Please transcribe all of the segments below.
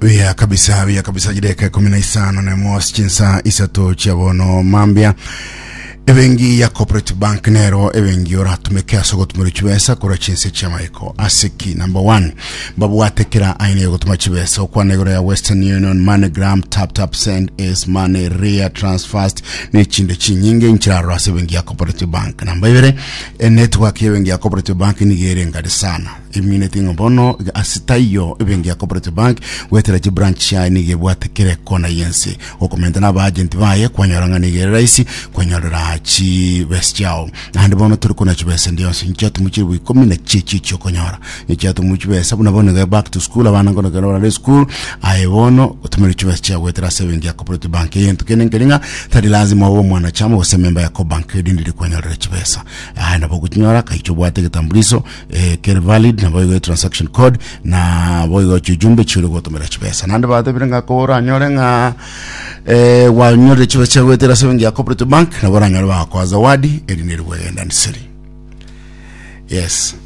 Vya kabisa jideka 15 na mwasi chinsa isato chiabono mambia. Evengi ya Cooperative Bank nero evengi ora tumekea sogo tumurichibesa kura chinse chamaiko asiki number 1 babu watekera aine yogo tumachibesa okwa negoro ya Western Union MoneyGram tap send is money ria transfast ni chinde chinyinge nchiraro ase evengi ya Cooperative Bank namba ibere network evengi ya Cooperative Bank nigere ngade sana imineti ngobono asitayo evengi ya Cooperative Bank wetera chi branch ya nige watekere kona yense okomenda na ba agent baye kwanyoranga nigere raisi kwanyorera chi vestiao handi bono turi kuna chibesa ndio sinchatu muchibu ikomina chichi chokonyora nichatu muchibesa buna bono ga back to school abana ngono ga school ayewono utumiri chibesa wetera 7 ya Cooperative Bank yentu kenengelinga tadi lazima uwe mwanachama ose member ya Cobank ndiri kwanyora chibesa handa bokunyora kaichobwate kitambuliso care valid na boyo transaction code na boyo chujumbe chiro gotomera chibesa nande bate birenga kora nyorenga wa nyore chibesa wetera 7 ya Cooperative Bank na bora nyore kwa zawadi ediniri wenda nisiri. Yes.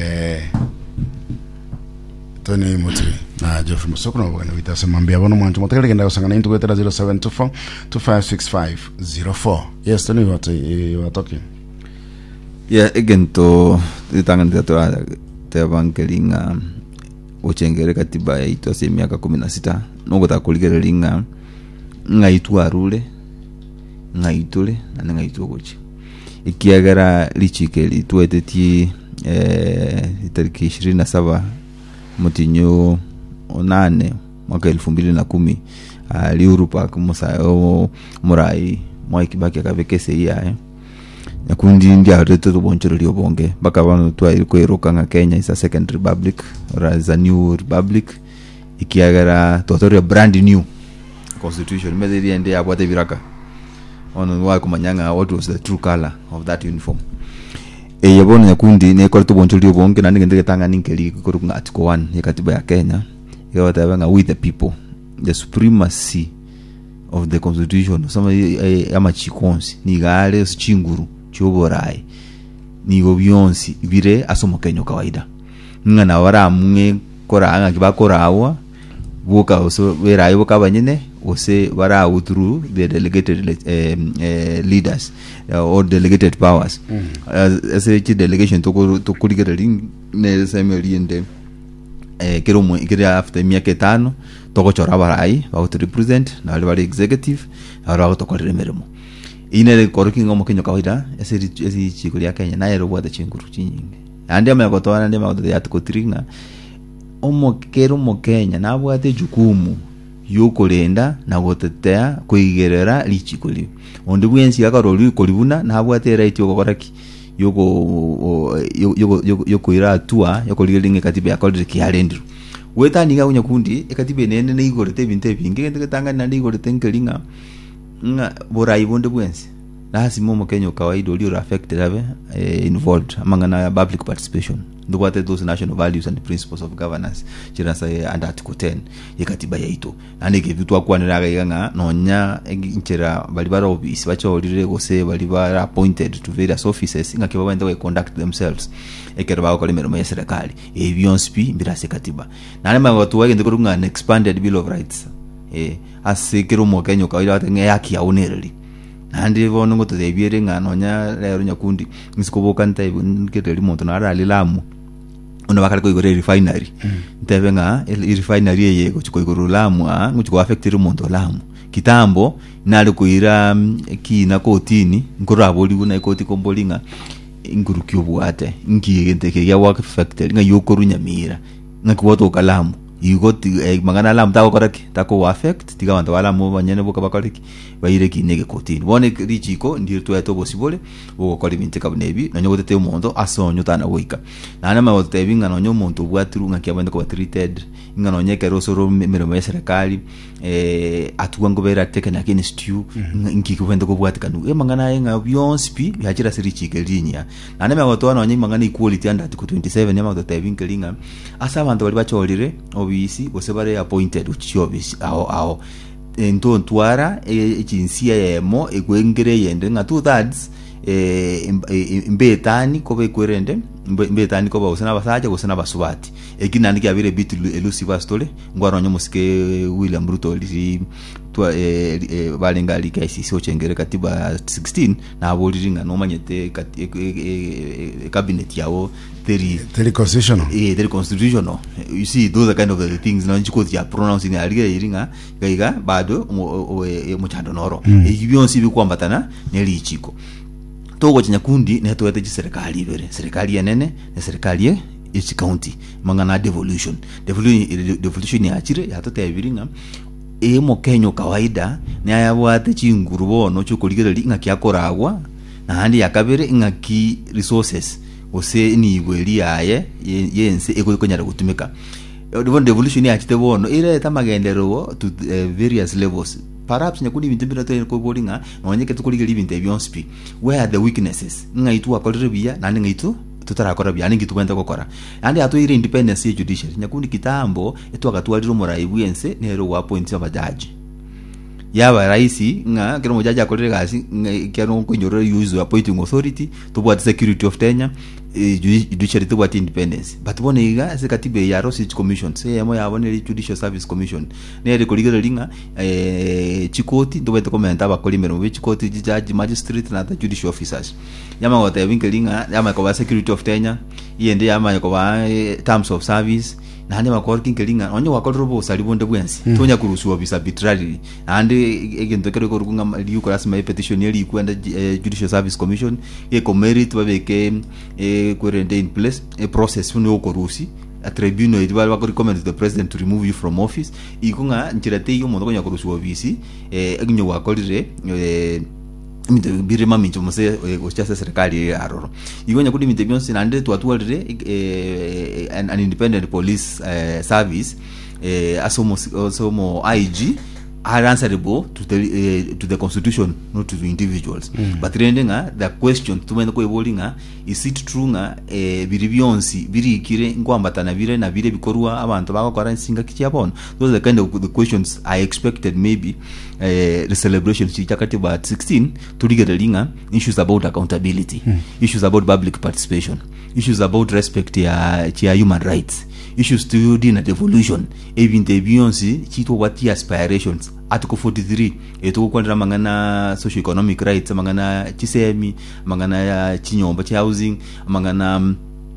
Tony Mutri na Geoffrey Musoko na bwana wita mambia bono mwancho motekele kenda kusangana into wetera 0724 256504. Yes, Tony what you are talking. Yeah, again to itangan te bankelinga uchengere katiba ya ito ase miaka 16 nogota kuligerelinga ngaitu arule ngaitule na ngaitu gochi ikiagara lichikeli tueteti tariki 27 mutinyo 8 mwaka 2010 aliurupa kumusayo murai mwaikibaki akavekese ya kundi ndia reto bonchero liobonge baka bano twa koeroka nga Kenya is a second republic or as a new republic ikiagara totoria brand new constitution medeli ende abwate viraka ono wa kumanyanga what was the true color of that uniform yabona yakundi ne korto bonchero liobonge nandi ngende tanga ninkeli koruka article 1 ya katiba ya Kenya yawatanga with the people the supremacy of the constitution sama ama chikonsi ni gale chinguru choborai ni gobyonsi bire asomo Kenya kawaida ngana wara mwe kora anga kibakorawa buka oso werayo buka banyene ose wara through the delegated leaders or delegated powers as a delegation to kuligereling ne semeli ende kero mo ikira after miaka 5 toko chora barai ba to represent na wale executive ara to korere meremo ine koroki ngomo Kenya kawaida esi chikuli ya Kenya na yero bwa chinguru chinyinge ande amegotoana ande magoto ya tukotringa omo kero mo Kenya na bwate jukumu yokolenda na gotetea kuigerera lichikuli onde bwensi yakaroli kolibuna na bwate right yokoraki yoko ira tua yokoligelinga katiba ya college kialendru weta niga unyakundi ekatibe nene ne igorete binte binge ngende tanga na igorete nkelinga nga borai bonde bwensi lazima mo Kenya kawaida oli affected have involved amangana ya public participation ndo what those national values and principles of governance chira say under article 10 yekatiba yaito ande ke vitu akwanira nga nonya nchera bali bara office bacho olire gose bali bara appointed to various offices nga ke baba we conduct themselves ekero ba ko limero ya serikali ebyonspi mbira se katiba nane magatu wa ngende kurunga an expanded bill of rights asekero mo Kenya kawaida atenga yaki yaonereri andi bono ngoto debiere nga nonya lero nyakundi nisikoboka ntai nketeli monto na ara lilamu ona bakali ko igore refinery ntebe nga refinery yego chiko igoro lamu nguchiko affected monto lamu kitambo nali kuira kina kotini ngoro aboli una ikoti kombolinga inguru kyobwate ngiyente ya work factory nga yokoru nyamira ngakiwoto kalamu igoti magana lam tawo koraki tako affect tigawanda wala mo banyene boka bakoriki bayire kinege kotini bone richiko ndirto yato possible uko koli minte kabnebi nanyogote te umondo asonyo tana woika nana ma wote binga nonyo monto bwatru ngakiyabande ko treated ingano nyeke rosoro mirimo ya serikali atuwango bera teke na kini stew ngikubende ko bwate kanu mangana yenga byonspi yachira sirichike linya nana ma wote wana nyima mangana equality under article 27 ya wote binga linga asa bantu bali bacholire obisi bosebare appointed uchobisi ao ento ntwara jinsia yemo egwengere yende nga 2/3 mbetani kobe kwerende mbetani koba usana basaje usana basubati ekinani kyabire bit elusive story ngwaronyo musike William Ruto liri twa balengali KICC ochengere katiba 16 na aboliringa no manyete cabinet yawo very constitutional very constitutional. You see those are kind of the things na nchiko ya pronouncing aliga iringa gaiga bado muchando noro ibionsi bikwambatana neli ichiko togo chinyakundi netwete serikali ibere serikali yenene na serikali ye each county mangana devolution ya chire yatote ibiringa mo Kenya kawaida ni ayabwate chingurubono chukuligere inga kyakoragwa na handi yakabere inga ki resources ose ni igweli yaye yense ekonyara gutumika devolution ya chite bono ire tamagendero to various levels. Perhaps nyakundi bintu birato ko bolinga nonyeke tukuligere bintu ebyonspi where are the weaknesses nga itu akolere bia na nga itu tutarakora bia ningi tukwenda gukora andi atu ire independence ya judiciary nyakundi kitambo etu akatwaliro muraibu yense nero wa point of judge yaba raisi nga kero mujaji akolere gasi kero kunyoro use appointing authority to what security of Kenya judiciary to what independence but boniga se katibe ya Rosich Commission se yamo yabone Judicial Service Commission ne ere koligere linga chikoti to wete komenta bakolimero we chikoti judge magistrate na judicial officers yama wote winkelinga yama ko security of Kenya yende yama ko ba terms of service na hande makorking kelinga onyo wakolrobo salibonde bwensi tonya kurusu officer arbitrarily and egento kero korunga liu klasma petition yeli kwenda Judicial Service Commission ye ko merit babeke current in place a process funo korusi a tribunal it will recommend the president to remove you from office ikunga nchirate yo mondo konya kurusu office eginyo wakolire birema mincho mose ochasa serikali aroro igonya kudi mite byonse nande twatwalire an independent police service asomo IG are answerable to the constitution, not to the individuals. But rendenga the question tumende ko evolinga is it true nga biribionsi birikire ngwambatana bire na bire bikorwa abantu bakora nsinga kicyabona. Those are the kind of the questions I expected maybe the celebration chakati ba 16 to ligelinga issues about accountability, issues about public participation, issues about respect ya human rights, issues to dinner devolution, even the beyonce chito what aspirations. Article 43 eto kwandira mangana socio economic rights mangana chisemi mangana ya chinyomba cha housing mangana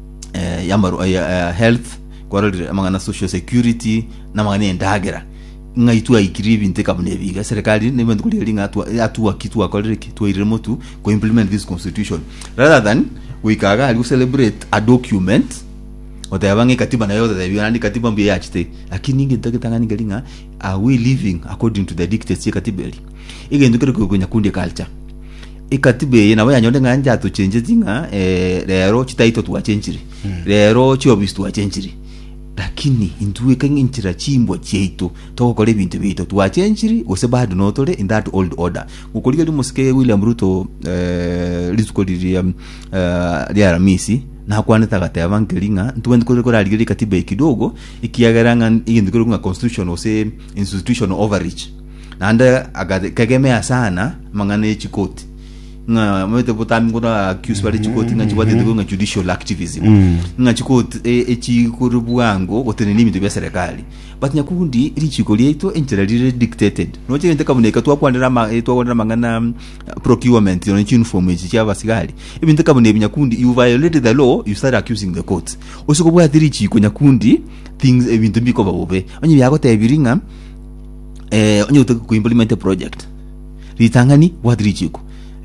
health kwarira mangana social security na mangana endagera ngaitu aikirivi nteka bunebiga serikali nemende kulilinga atu kitu akolere kitu iremotu ko implement this constitution rather than we kaga ali celebrate a document otayabange katiba na yote tabiana ni katiba mbi yachite lakini nge ndaketanga ningelinga are we living according to the dictates ya katibeli ige ndukere kugonya kundi culture ikatibe yena waya nyonde nganja to change zinga rero chitaito tu achenjiri rero chiobis tu achenjiri lakini intuwe kangi nchira chimbwa cheito toko kole bintu bito tu achenjiri ose bado notole in that old order ukoliga limusike William Ruto lizukoliri Aramisi na kwaneta kata bankelinga ntuwende kore aligiri katiba kidogo ikiagaranga igindikoro nga constitution ose institutional overreach na anda kagemea sana mangane chikoti nga mwete botami ngona accuse bali chikoti nga chibate nga judicial activism nga chikoti echikurubuango oteneni mitu bya serikali but nyakundi iri chikoli eto enterally dictated no chente kabuneka twakwandira mangana procurement on uniform echi basigali ibintu kabune nyakundi you violated the law you start accusing the courts osikobwa iri chiko nyakundi things ebintu biko babobe onye byako tebiringa onye utaka ku implement a project ritangani wadiri chiko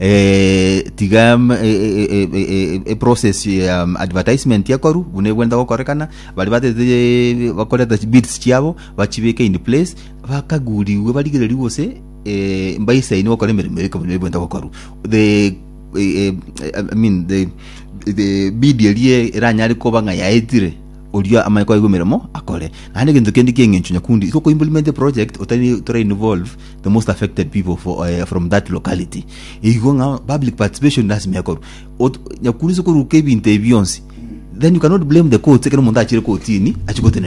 tigam a process advertisement yakoru bunebwenda kokorekana bali bate bakoleta bids cyabo bachibeke in place bakaguriwe baligere wose mbaisa ino kolemere mereka bunebwenda kokoru the I mean the bid yaliye ranyari ko banga yaetire odia amaiko igomeremo akole nande gendo kendi kengencho nyakundi so ko implement the project otani to involve the most affected people from that locality igonga public participation das mekoro nyakundi so ko rukebi interviews then you cannot blame the court sekero monda achire courtini achikoteneni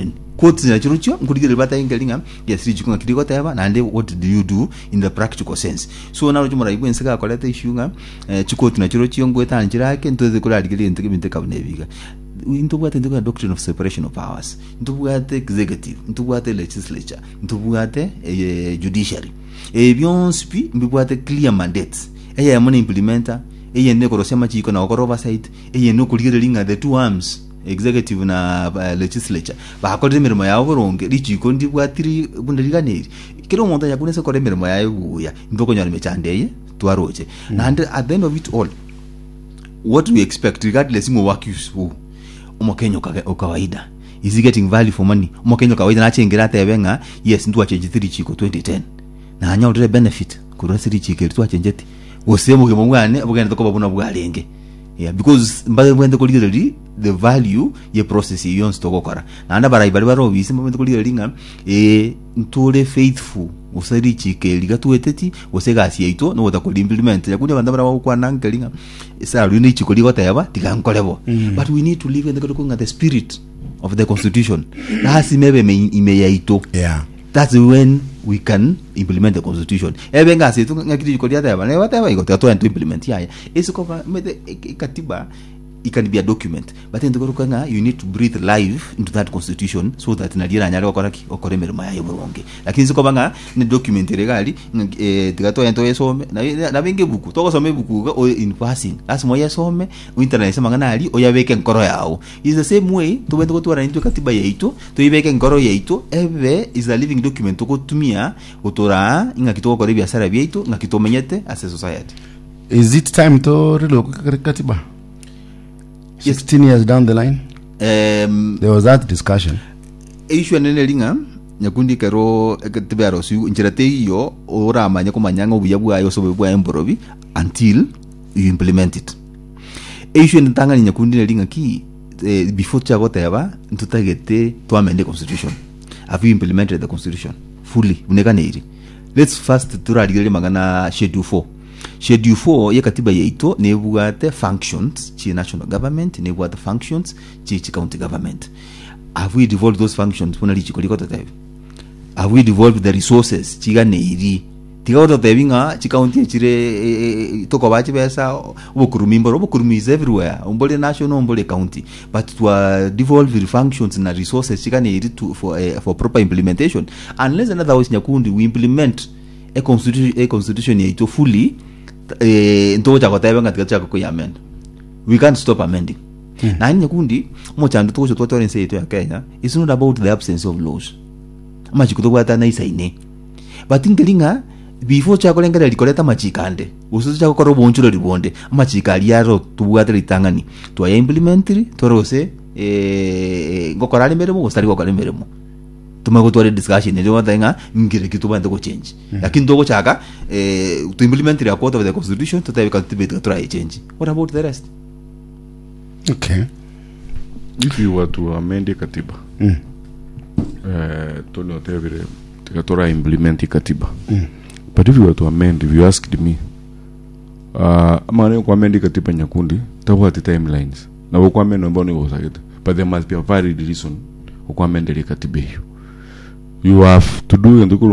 quotes na chirucho nkuligere bata ingelinga yes richikunga kiriko teba nande what do you do in the practical sense so na chumura ibwenseka koleta ishunga chikotu na chirucho ngweta njirake ntoze kulaligere ntike binte kabnebiga intubwate ndika doctrine of separation of powers intubwate executive intubwate legislature intubwate judiciary byonspi mbibwate clear mandates eya mona implementer eya ne korosema chiko na oversight eya no kuligere the two arms executive na legislature bakore mirimo yawo boronge lichiko ndibwatiri bundiriganeri kero umuntu yakunese kore mirimo yayo buya ndoko nyari mechandeye twaroche and at the end of it all what we expect regardless mo work you Mokenya kawaida is he getting value for money Mokenya kawaida na chengera tebenga yes ndu achange 3 chiko 2010 na anya ule benefit kura 3 chiko tu achange osemo ke mungane bugenda ko babuna bwalenge yeah because mbaye bwende ko ligeri the value ye process yons to kokora na anda bara ibali baro bisi mbende ko ligeri nga ntule faithful usari chike ligatueteti osegasi yaito no wata ko implement yakunya banda bara kwa nangelinga isa runi chiko ligota yaba tikankolebo but we need to live in the spirit of the constitution nasi mebe ime yaito yeah that's when we can implement the constitution ebenga setu ngakiti chiko liata yaba ne whatever iko to implement yaya isiko mede katiba it can be a document but in the korukanga you need to breathe life into that constitution so that nadira nyari okoraki okore mirimo yayo boronge lakini siko banga ni document legali tigato ento yesome na binge buku toko some buku in passing as moya some internet sema ngana ali oyabeke nkoro yawo is the same way to bendo kutwara into katiba yaito to ibeke nkoro yaito eve is a living document to kutumia utora inga kitoko kore biashara byaito ngakitomenyete as a society. Is it time to relook katiba 16 years down the line? There was that discussion. Issue nene linga nyakundi kero ekatibaro su njirate iyo ora amanya kumanyanga ubuyabu ayo so bwa emborobi until you implement it. Issue ntanga nyakundi linga ki before chago teba ntutagete to amend the constitution. Have you implemented the constitution fully? Unekaneri. Let's first turali magana schedule 4. Schedule 4 ye katiba yeito nebuate functions chi national government nebuate functions chi county government. Have we devolved those functions pona lichi kolikota tebe? Have we devolved the resources chiga neiri? Tigaoto tebinga chi county chire toko bachi besa obukurumi is everywhere. Umbole national umbole county. But to devolve the functions na resources chiga neiri for proper implementation. Unless another way nyakundi we implement a constitution yeito fully nto cha kotebe ngatika cha kuyamenda. We can't stop amending. Na nyakundi mo chandu to to torense yeto ya Kenya it's not about the absence of laws. Amachiko to bata na isaine. But ingelinga before cha kolengera likoleta machikande. Usuzu cha kokoro bonchulo libonde. Amachikali yaro tubwate litangani. To ya implementary torose ngokorali meremo ostari ngokorali meremo. Tumagotware discussion ndio watanga ngire kitu bande ko change lakini ndoko chaka to implement the quote of the constitution to take debate to try change. What about the rest? Okay, if you were to amend the katiba to not every to implement the katiba but if you were to amend, if you asked me amane ko amend the katiba nyakundi tawo at timelines na ko amend mbona go sakete but there must be a valid reason ko amend the katiba hiyo. You have to do and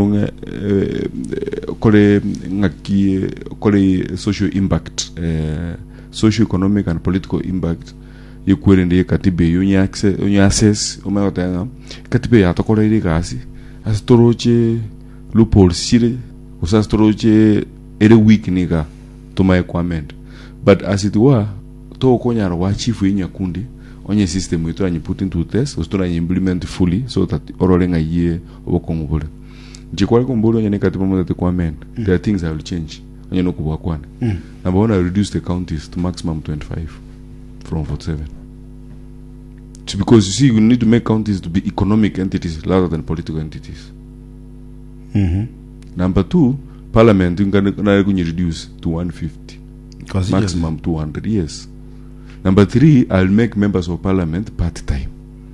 kole social impact, socio-economic and political impact. You couldn't the katibe, you access, umayotanga, katibe atokole ile kasi, astoroche loophole sire, usastoroche ele weak niga to my comment. But as it were, to konya wa chief nyakundi. Onye system we try to put into test, we try to implement fully so that orolenga ye obokongobole. Jikwali kombolo nyane katiba mo that amend. There are things that will change. Onye no kubwa kwana. Number one, I reduce the counties to maximum 25 from 47. It's because you see, you need to make counties to be economic entities rather than political entities. Number two, parliament you can reduce to 150. Maximum 200 years. Number three, I'll make members of parliament part-time.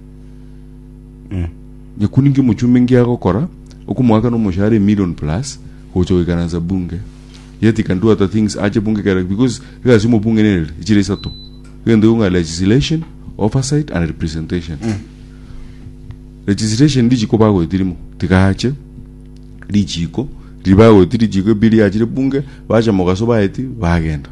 Nyakuningi muchumengi yako kora, okumwaka no moshare million plus, hocho ikanaza bunge. Yet he can do other things, aje bunge kara, because hika sumo bunge nere, ichire sato. Hika ndeunga legislation, oversight, and representation. registration ndichiko bagwetirimo tikache lichiko libagwetiri chiko bili achire bunge bacha mugaso baeti bagenda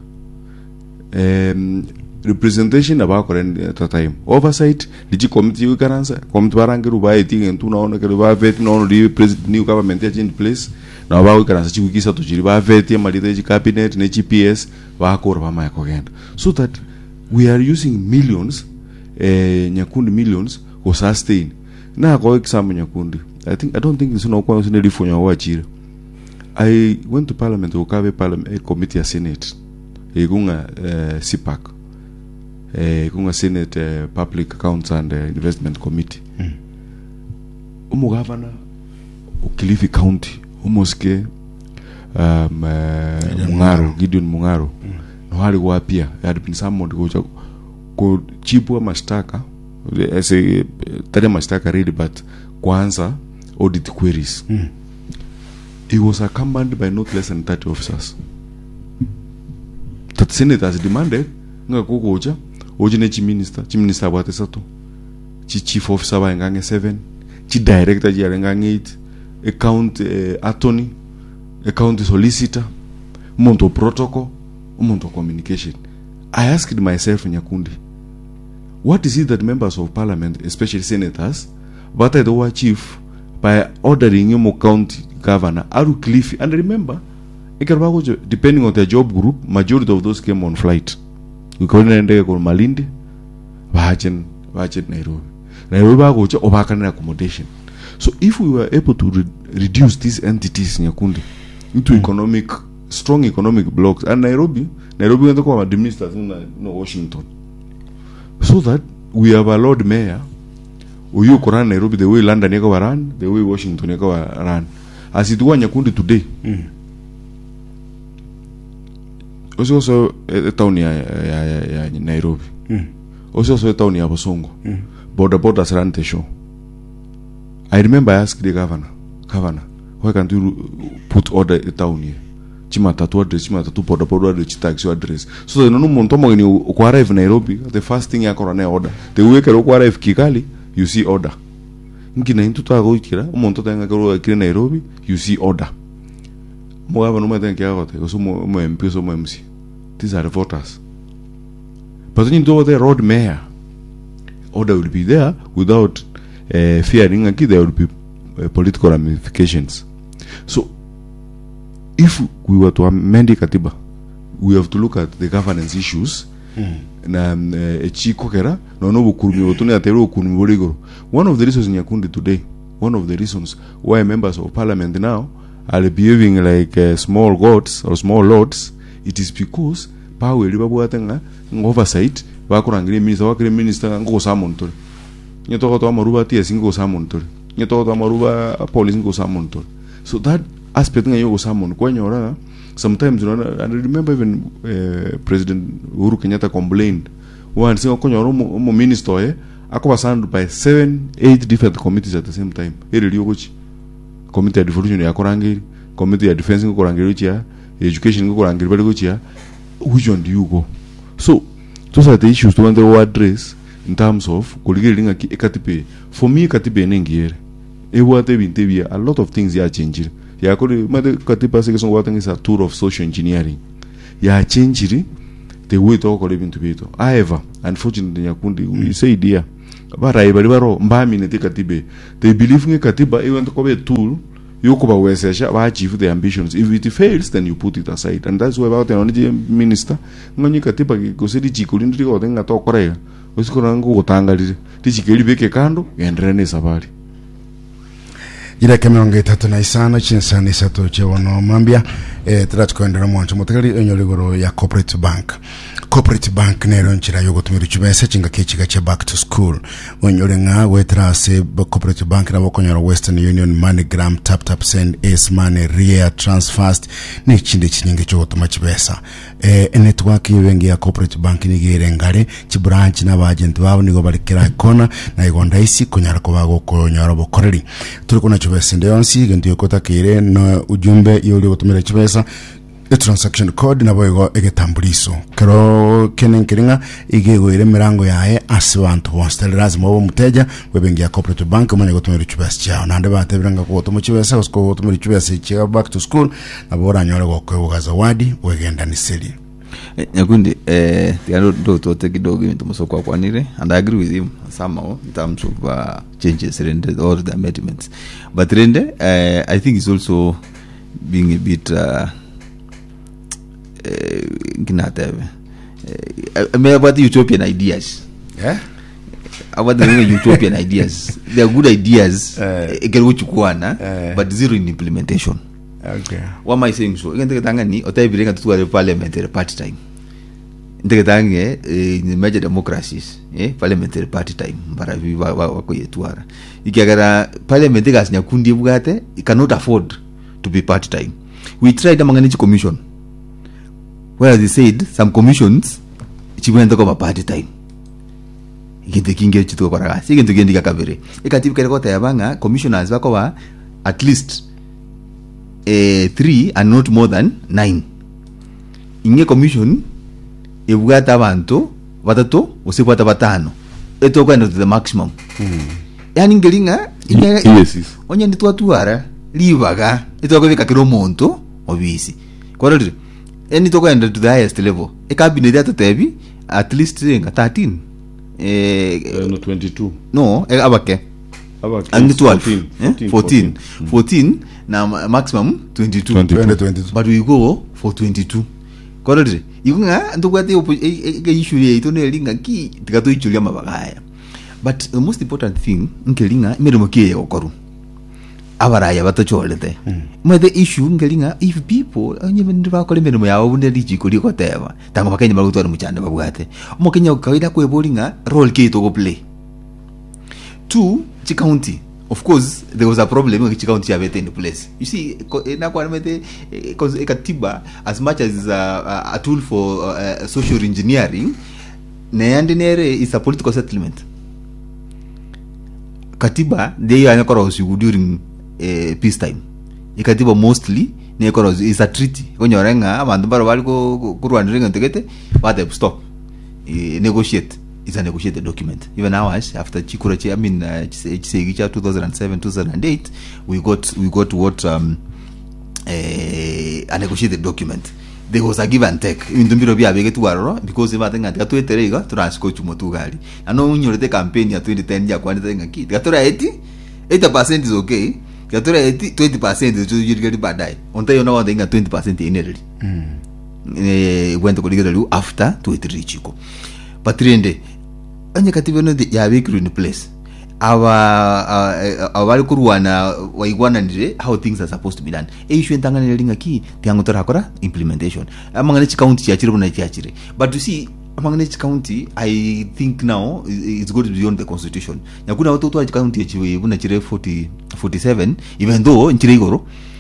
representation abakore at time oversight lichi committee wikaransa committee barangiru baeti ngentu naona ke ba vet no di president new government in place na ba wikaransa chiwikisa to chiri ba vet malite chi cabinet ne GPS bakora bama yakogenda so that we are using millions nyakundi millions to sustain na ko exam nyakundi I don't think it's no kwa sine lifonya wachira. I went to parliament to have a committee a senate egunga CPAC egunga senate public accounts and investment committee governor Kilifi County umoske Mungaro Gideon Mungaro no hali wapia had been summoned go chipu mashtaka ese tare mashtaka really but kwanza audit queries he was accompanied by not less than 30 officers that senate has demanded nga kukocha ojine chi minister bwate sato chi chief officer ba ngange 7 chi director ji ngange 8 account attorney account solicitor umuntu protocol umuntu communication. I asked myself Nyakundi, what is it that members of parliament, especially senators, but I do achieve by ordering him county governor Aru Kilifi? And remember, depending on their job group, majority of those came on flight. We call it Malindi, Bajan Nairobi. Nairobi Obakana accommodation. So if we were able to reduce these entities Nyakundi into strong economic blocks, and Nairobi went to come administer Washington, so that we have a Lord Mayor who you run Nairobi the way London yako run, the way Washington yako run. As it was Nyakundi today, also a town ya Nairobi, also a town ya Bosongo, borders run the show. I remember I asked the governor, why can't you put order a town here? Chimatatu address, Chimatatu Podapodo address, taxi address. So no montomo when you arrive in Nairobi, the first thing you can order. The week you arrive Kigali, you see order. Nkina into Tago Kira, Monto Tangaro in Nairobi, you see order. Moava no matter Kiagote, or some MPs or MC. These are the voters. But then you do the road mayor. Order will be there without fearing there will be political ramifications. So if we were to amend the Katiba, we have to look at the governance issues. One of the reasons in Nyakundi today, one of the reasons why members of parliament now are behaving like small gods or small lords, it is because power oversight minister go summon to amaruba TS go summon to amaruba police go summon to. So that aspect nga yogo summon kwa nyora sometimes you know, and I remember even President Uhuru Kenyatta complained one single konyoro mo minister ako assigned by 7-8 different committees at the same time. Eri liogochi committee of devolution ya korangiri, committee of defense ngo korangiri chia, education ngo korangiri bali go chia. Which one do you go? So those are the issues to address in terms of kuligiringa ekatipe. For me katipe nengiere ewate bintebia a lot of things ya change. Ya kodi made katipa sike songo watang is a tool of social engineering. Ya change the way to ko living to be to. However, unfortunately Nyakundi we say dear barai baro mbami ne katibe. They believe in katiba even to be a tool you ko ba wesesha ba achieve the ambitions. If it fails then you put it aside. And that's why about the minister ngoni katiba ko sedi chikulindri ko tenga to korega. Usikora ngo gotangalire. Tichikeli beke kando endrene sabari. Ila kemeronge 35 chinsani sato chewono mambia turatkwendera mwancho mutakali enyoligoro ya Cooperative Bank nero nchira yogo tumiru chubese chinga kechiga cha back to school onyolenga wetrase Cooperative Bank na bokonyoro Western Union MoneyGram tap send ace money ria transfast ni chinde chinyinge cyo gutuma chibesa network yengi ya Cooperative Bank ni girengare chi branch na agent babo nigo balikira kona na igonda isi kunyara ko bago konyoro bokoreri turi kuna chibesa ndeyonsi gento yokota kire no ujumbe yoli gutumira chibesa transaction code na boigo egetambuliso kero kenen kiringa igego mirango yae asibantu bonse lazima wo muteja webengia cooperative bank mane gotumira chubasi chao nande batebiranga ko tomo chubasa usko gotumira chubasi chao back to school na bora nyore gokwe zawadi wegenda ni seli nyakundi tiano do kidogo into musoko kwanire, and I agree with him somehow in terms of changes or the amendments, but rende I think it's also being a bit about the utopian ideas. Yeah, about the utopian ideas. They are good ideas, but zero in implementation. Okay. What am I saying so? Again, Tangani, Otabiringa to parliamentary party time. In the major democracies, parliamentary party time. Baraviva Wakoyetuara. Ikagara parliament gas Nyakundi Bugate, it cannot afford to be party time. We tried the Manganichi Commission, where they said some commissions, she went to go party time. The king gets to Paraga, again to Gendiga Kavere. Ekativ Kerota Yabanga, commissioners Vakowa, at least 3 and not more than 9. Inge commission ebugata abantu batatu usipata batano eto kwenda to the maximum. Yani ngelinga yes onye nditwatuara libaga eto kweka kiro monto obisi kwaro eni to kwenda to the highest level e cabinet at tebi at least 13 no 22 no abake and 12 14 na maximum 22 but we go for 22 correct yunga ndugwate issue ito nelinga ki tikato ichulia mabagaya, but the most important thing ngelinga imeromokie okoru abaraya batacholete the issue ngelinga if people onye ndaba kole merimo yawo bunde lijikoli koteva tango bakenya bagutwara muchanda babwate omokenya kawaida kwebolinga role kito go play. 2 county, of course there was a problem with county have in place. You see katiba as much as a tool for social engineering neyandinere is a political settlement. Katiba they are during peace time. Katiba mostly is a treaty onyorenga abantu baro bali ko kurwandirenga tegete what stop negotiate. It's a negotiated document. Even ours, after Chikurachi, 2007-2008, we got what a negotiated document. There was a give and take. In the middle of the because if I think that to transcoach Motugali. I know you the campaign ya 2010 ya kwani kit. Gatora 80% is okay. Gatora 20% is you get bad die. Until you know 20% in went to go after 23 Chico. But rende anye katiba no ya wekru in place our kuruana waigwana ndire how things are supposed to be done issue entangana nelinga ki tiango torakora implementation amangane county ya chiro na chiachire. But you see amangane county I think now it's going beyond the constitution. Yakuna watoto wa county ya chiwe buna chire 47 even though nchire igoro